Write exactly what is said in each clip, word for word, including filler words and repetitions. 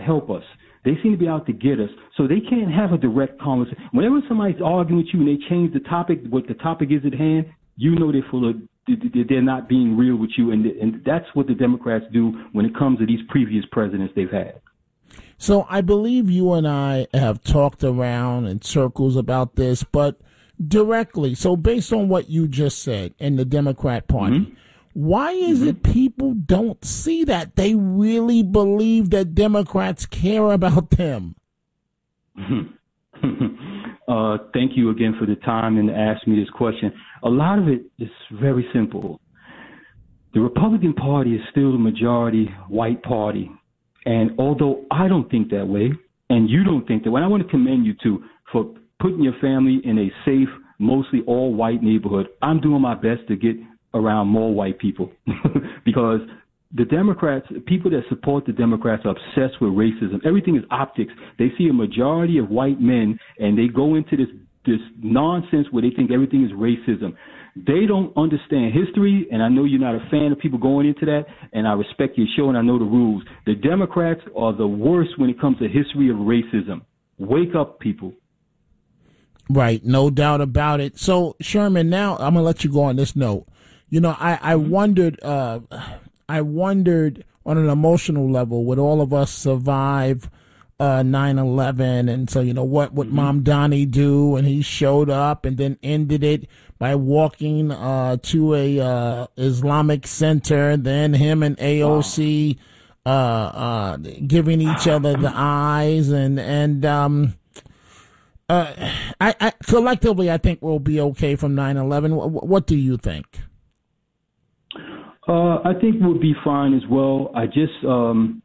help us. They seem to be out to get us. So they can't have a direct conversation. Whenever somebody's arguing with you and they change the topic, what the topic is at hand, you know they're full of, they're not being real with you. And, and that's what the Democrats do when it comes to these previous presidents they've had. So I believe you and I have talked around in circles about this, but directly, so based on what you just said in the Democrat Party, mm-hmm. why is mm-hmm. it people don't see that? They really believe that Democrats care about them. uh, thank you again for the time and ask me this question. A lot of it is very simple. The Republican Party is still the majority white party. And although I don't think that way, and you don't think that way, I want to commend you too for putting your family in a safe, mostly all white neighborhood. I'm doing my best to get around more white people because the Democrats, people that support the Democrats are obsessed with racism. Everything is optics. They see a majority of white men and they go into this, this nonsense where they think everything is racism. They don't understand history, and I know you're not a fan of people going into that, and I respect your show and I know the rules. The Democrats are the worst when it comes to history of racism. Wake up, people. Right, no doubt about it. So, Sherman, now I'm going to let you go on this note. You know, I, I wondered, uh, I wondered on an emotional level, would all of us survive uh, nine eleven? And so, you know, what would mm-hmm. Mom Donnie do? And he showed up and then ended it by walking uh, to a uh, Islamic center, then him and A O C wow. uh, uh, giving each other the eyes. And, and um, uh, I, I collectively, I think we'll be okay from nine eleven. What, what do you think? Uh, I think we'll be fine as well. I just, um,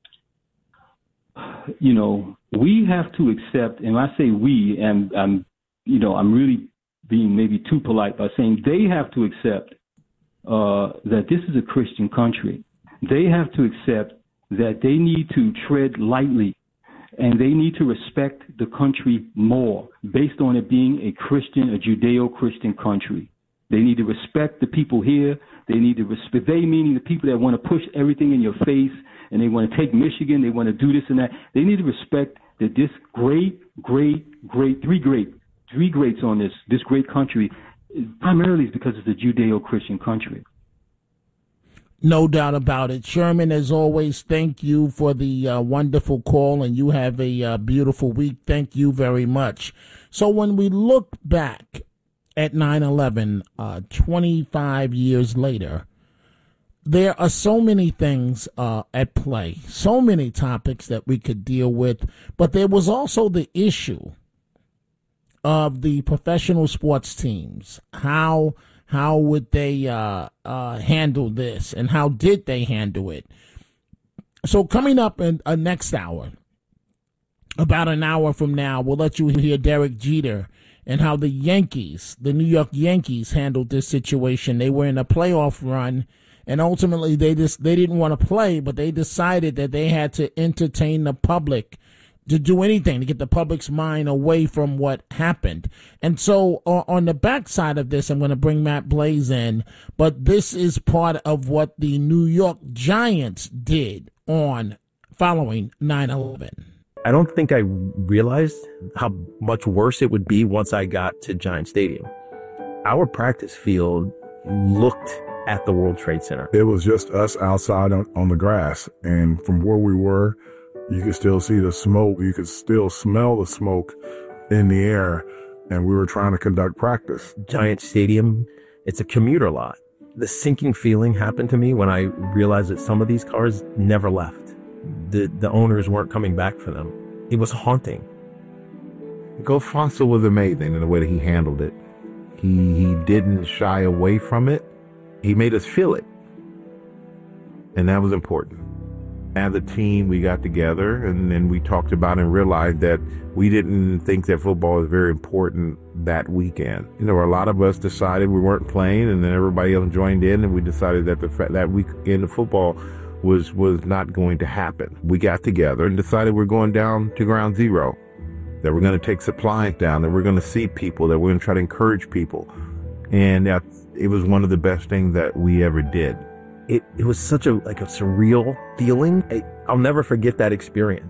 you know, we have to accept, and when I say we, and I'm, you know, I'm really being maybe too polite by saying they have to accept uh, that this is a Christian country. They have to accept that they need to tread lightly and they need to respect the country more based on it being a Christian, a Judeo-Christian country. They need to respect the people here. They need to respect, they meaning the people that want to push everything in your face and they want to take Michigan, they want to do this and that. They need to respect that this great, great, great, three great, three greats on this, this great country, primarily is because it's a Judeo-Christian country. No doubt about it. Sherman, as always, thank you for the uh, wonderful call, and you have a uh, beautiful week. Thank you very much. So when we look back at nine eleven, uh, twenty-five years later, there are so many things uh, at play, so many topics that we could deal with, but there was also the issue of the professional sports teams. How how would they uh, uh, handle this, and how did they handle it? So coming up in uh, next hour, about an hour from now, we'll let you hear Derek Jeter and how the Yankees, the New York Yankees, handled this situation. They were in a playoff run, and ultimately they just they didn't want to play, but they decided that they had to entertain the public, to do anything to get the public's mind away from what happened. And so uh, on the backside of this, I'm going to bring Matt Blaze in, but this is part of what the New York Giants did on following nine eleven. I don't think I realized how much worse it would be once I got to Giant Stadium. Our practice field looked at the World Trade Center. It was just us outside on, on the grass, and from where we were, you could still see the smoke. You could still smell the smoke in the air, and we were trying to conduct practice. Giant Stadium, it's a commuter lot. The sinking feeling happened to me when I realized that some of these cars never left. The the owners weren't coming back for them. It was haunting. Coach Fonso was amazing in the way that he handled it. He he didn't shy away from it. He made us feel it. And that was important. As a team, we got together and then we talked about and realized that we didn't think that football was very important that weekend. You know, a lot of us decided we weren't playing, and then everybody else joined in, and we decided that the fact that weekend of football was was not going to happen. We got together and decided we're going down to ground zero, that we're going to take supplies down, that we're going to see people, that we're going to try to encourage people. And that it was one of the best things that we ever did. It it was such a like a surreal feeling. I, I'll never forget that experience.